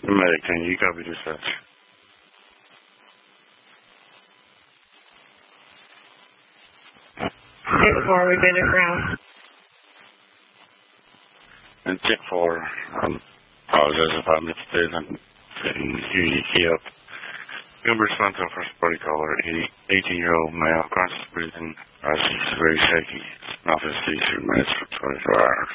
Medic, can you copy dispatch? Tip 4, we've been around. And tip 4, apologize if I missed it. I'm getting key up. You'll be responsible for party caller, 18-year-old male, conscious breathing, he's very shaky. Office 3 minutes for 24 hours.